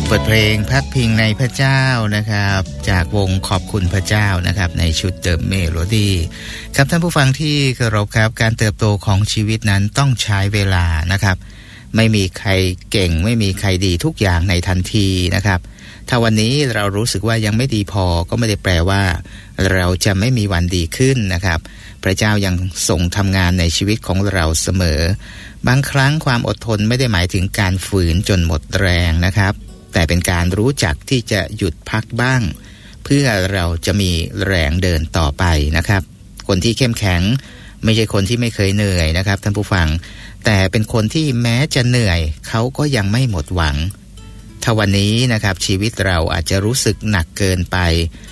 บทเพลงพักพิงในพระเจ้านะครับจากวงขอบคุณพระเจ้านะครับในชุดเดอะเมโลดี้ครับท่านผู้ฟังที่เคารพครับการเติบโตของชีวิตนั้นต้องใช้เวลานะครับไม่มีใครเก่งไม่มีใครดีทุกอย่างในทันทีนะครับถ้าวันนี้เรารู้สึกว่ายังไม่ดีพอก็ไม่ได้แปลว่าเราจะไม่มีวันดีขึ้นนะครับพระเจ้ายังทรงทำงานในชีวิตของเราเสมอบางครั้งความอดทนไม่ได้หมายถึงการฝืนจนหมดแรงนะครับแต่เป็นการรู้จักที่จะหยุดพักบ้างเพื่อเราจะมีแรงเดินต่อไปนะครับคนที่เข้มแข็งไม่ใช่คนที่ไม่เคยเหนื่อยนะครับท่านผู้ฟังแต่เป็นคนที่แม้จะเหนื่อยเขาก็ยังไม่หมดหวังถ้าวันนี้นะครับชีวิตเราอาจจะรู้สึกหนักเกินไป